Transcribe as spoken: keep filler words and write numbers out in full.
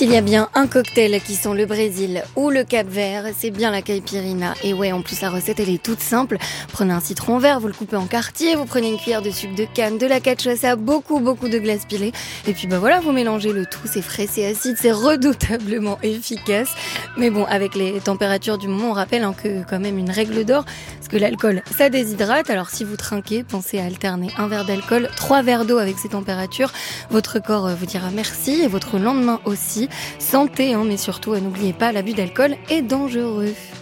S'il y a bien un cocktail qui sent le Brésil ou le Cap-Vert, c'est bien la caipirinha. Et ouais, en plus la recette elle est toute simple. Prenez un citron vert, vous le coupez en quartiers, vous prenez une cuillère de sucre de canne, de la cachaça, beaucoup beaucoup de glace pilée. Et puis bah voilà, vous mélangez le tout, c'est frais, c'est acide, c'est redoutablement efficace. Mais bon, avec les températures du moment, on rappelle hein, que quand même une règle d'or, parce que l'alcool ça déshydrate. Alors si vous trinquez, pensez à alterner un verre d'alcool, trois verres d'eau avec ces températures. Votre corps vous dira merci et votre lendemain aussi. Santé, hein, mais surtout, n'oubliez pas, l'abus d'alcool est dangereux.